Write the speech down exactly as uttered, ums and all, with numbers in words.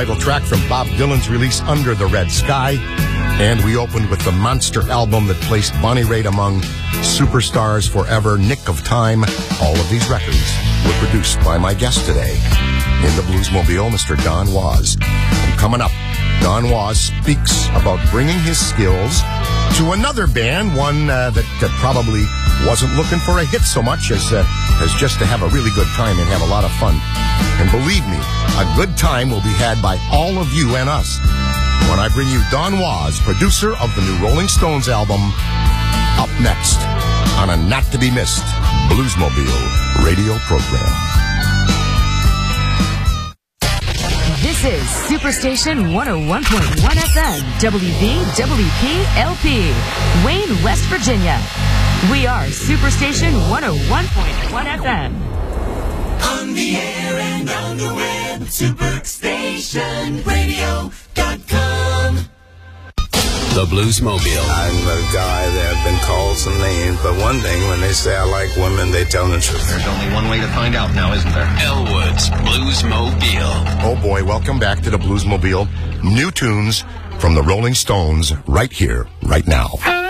title track from Bob Dylan's release Under the Red Sky. And we opened with the monster album that placed Bonnie Raitt among superstars forever, Nick of Time. All of these records were produced by my guest today in the Bluesmobile, Mister Don Was. And coming up, Don Was speaks about bringing his skills to another band, one uh, that, that probably wasn't looking for a hit so much as, uh, as just to have a really good time and have a lot of fun. And believe me, a good time will be had by all of you and us when I bring you Don Was, producer of the new Rolling Stones album, up next on a not-to-be-missed Bluesmobile radio program. This is Superstation one oh one point one F M, W V W P L P, Wayne, West Virginia. We are Superstation one oh one point one F M. On the air and on the web, superstation radio dot com. The Bluesmobile. I'm a guy that have been called some names, but one thing, when they say I like women, they tell the truth. There's only one way to find out now, isn't there? Elwood's Bluesmobile. Oh boy, welcome back to the Bluesmobile. New tunes from the Rolling Stones right here, right now.